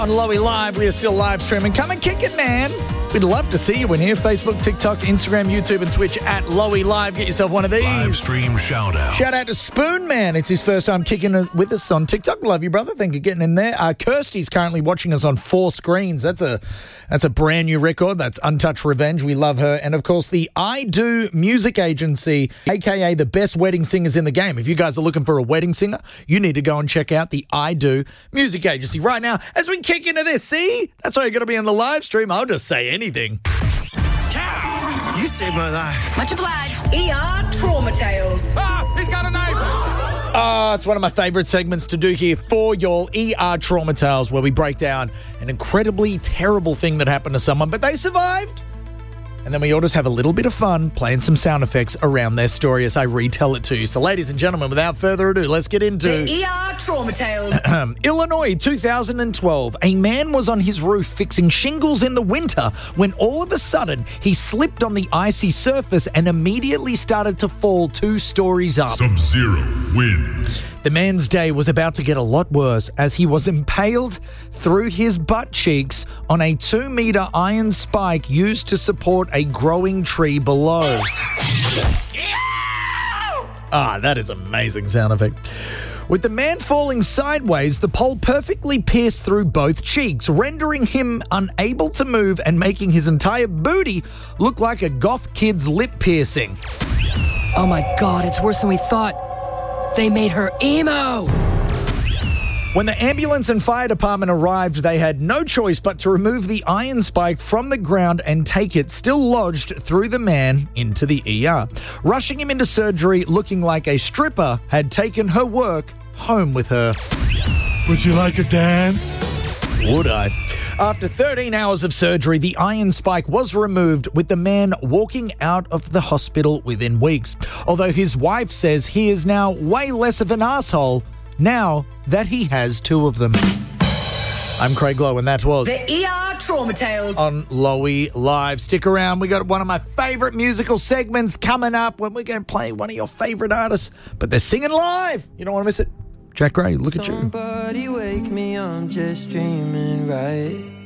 On Lowy Live, we are still live streaming. Come and kick it, man. We'd love to see you in here. Facebook, TikTok, Instagram, YouTube, and Twitch at Lowy Live. Get yourself one of these. Live stream shout out. Shout out to Spoon Man. It's his first time kicking with us on TikTok. Love you, brother. Thank you for getting in there. Kirsty's currently watching us on 4 screens. That's a brand new record. That's Untouched Revenge. We love her. And, of course, the I Do Music Agency, a.k.a. the best wedding singers in the game. If you guys are looking for a wedding singer, you need to go and check out the I Do Music Agency right now as we kick into this. See? That's why you're going to be in the live stream. I'll just say anything. You saved my life. Much obliged. ER Trauma Tales. Ah, he's got a knife. It's one of my favourite segments to do here for y'all, ER Trauma Tales, where we break down an incredibly terrible thing that happened to someone, but they survived. And then we all just have a little bit of fun playing some sound effects around their story as I retell it to you. So, ladies and gentlemen, without further ado, let's get into the ER Trauma Tales. Illinois, 2012. A man was on his roof fixing shingles in the winter when all of a sudden he slipped on the icy surface and immediately started to fall 2 stories up. Sub-Zero wins. The man's day was about to get a lot worse as he was impaled through his butt cheeks on a 2-meter iron spike used to support a growing tree below. That is amazing sound effect. With the man falling sideways, the pole perfectly pierced through both cheeks, rendering him unable to move and making his entire booty look like a goth kid's lip piercing. Oh my God, it's worse than we thought. They made her emo! When the ambulance and fire department arrived, they had no choice but to remove the iron spike from the ground and take it, still lodged through the man, into the ER. Rushing him into surgery looking like a stripper had taken her work home with her. Would you like a dance? Would I? After 13 hours of surgery, the iron spike was removed, with the man walking out of the hospital within weeks. Although his wife says he is now way less of an asshole now that he has 2 of them. I'm Craig Lowe, and that was the ER Trauma Tales on Lowy Live. Stick around. We got one of my favourite musical segments coming up when we're going to play one of your favourite artists, but they're singing live. You don't want to miss it. Jack Gray, look at you. Somebody wake me, I'm just dreaming, right?